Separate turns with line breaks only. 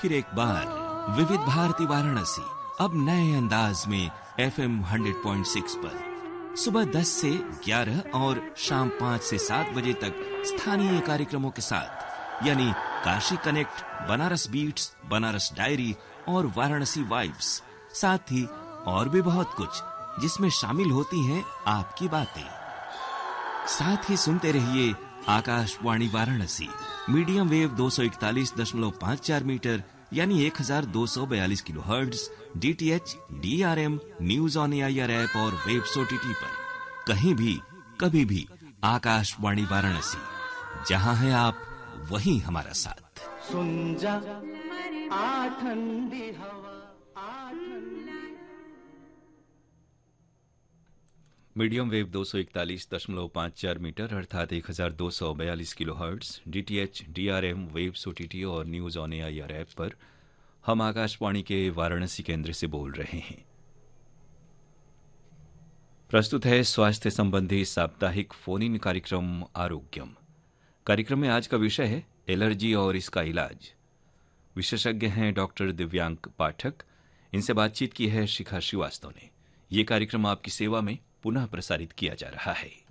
फिर एक बार विविध भारती वाराणसी अब नए अंदाज में FM 100.6 पर सुबह 10 से 11 और शाम 5 से 7 बजे तक स्थानीय कार्यक्रमों के साथ, यानी Kashi connect, Banaras beats, Banaras diary और वाराणसी वाइब्स, साथ ही और भी बहुत कुछ जिसमें शामिल होती हैं आपकी बातें। साथ ही सुनते रहिए Akashvani Varanasi, medium wave 241.54 metre यानी 1242 kilohertz, DTH, DRM, news on AIR app और वेब्स OTT पर। कहीं भी कभी भी आकाशवाणी वाराणसी, जहां है आप वहीं हमारा साथ।
सुन जा आ ठंडी हवा, आ ठंडी।
मीडियम वेव 241.54 मीटर अर्थात 1242 kilohertz, DTH, DRM, webs OTT और न्यूज ऑन AIR ऐप पर हम आकाशवाणी के वाराणसी केंद्र से बोल रहे हैं। प्रस्तुत है स्वास्थ्य संबंधी साप्ताहिक फोन इन कार्यक्रम आरोग्यम। कार्यक्रम में आज का विषय है एलर्जी और इसका इलाज। विशेषज्ञ हैं डॉक्टर दिव्यांक पाठक। इनसे बातचीत की है शिखा श्रीवास्तव ने। ये कार्यक्रम आपकी सेवा में पुनः प्रसारित किया जा रहा है।